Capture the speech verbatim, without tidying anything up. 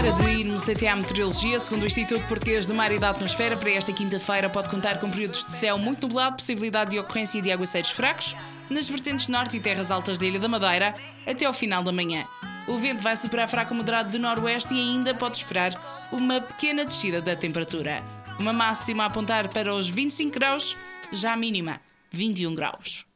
hora de irmos até à meteorologia. Segundo o Instituto Português do Mar e da Atmosfera, para esta quinta-feira pode contar com períodos de céu muito nublado, possibilidade de ocorrência de aguaceiros fracos nas vertentes norte e terras altas da Ilha da Madeira até ao final da manhã. O vento vai superar fraco a moderado de noroeste e ainda pode esperar uma pequena descida da temperatura. Uma máxima a apontar para os vinte e cinco graus, já a mínima vinte e um graus.